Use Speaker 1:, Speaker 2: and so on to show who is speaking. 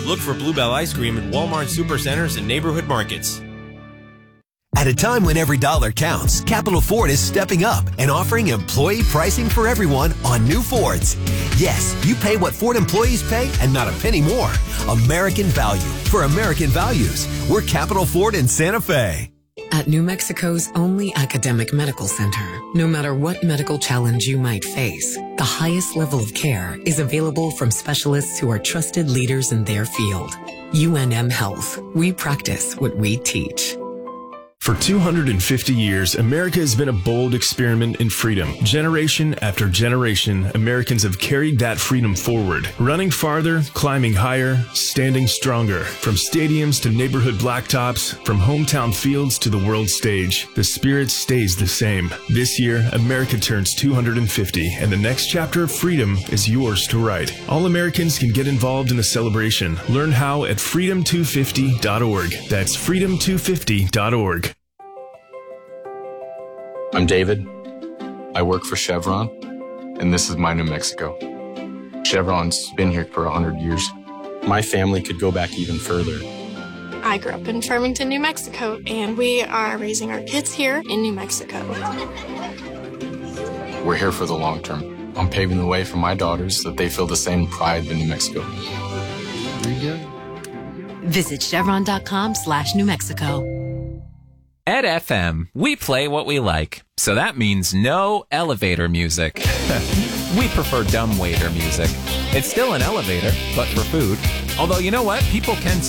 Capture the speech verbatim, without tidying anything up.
Speaker 1: Look for Bluebell Ice Cream at Walmart Supercenters and neighborhood markets.
Speaker 2: At a time when every dollar counts, Capital Ford is stepping up and offering employee pricing for everyone on new Fords. Yes, you pay what Ford employees pay and not a penny more. American value for American values. We're Capital Ford in Santa Fe.
Speaker 3: At New Mexico's only academic medical center, no matter what medical challenge you might face, the highest level of care is available from specialists who are trusted leaders in their field. U N M Health. We practice what we teach.
Speaker 4: For two hundred fifty years, America has been a bold experiment in freedom. Generation after generation, Americans have carried that freedom forward, running farther, climbing higher, standing stronger. From stadiums to neighborhood blacktops, from hometown fields to the world stage, the spirit stays the same. This year, America turns two hundred fifty, and the next chapter of freedom is yours to write. All Americans can get involved in the celebration. Learn how at freedom two fifty dot org. That's freedom two fifty dot org.
Speaker 5: I'm David. I work for Chevron, and this is my New Mexico. Chevron's been here for one hundred years. My family could go back even further.
Speaker 6: I grew up in Farmington, New Mexico, and we are raising our kids here in New Mexico.
Speaker 5: We're here for the long term. I'm paving the way for my daughters so that they feel the same pride in New Mexico.
Speaker 7: Very good.
Speaker 8: Visit chevron.com slash New Mexico.
Speaker 9: At F M, we play what we like, so that means no elevator music. We prefer dumbwaiter music. It's still an elevator, but for food. Although, you know what? People can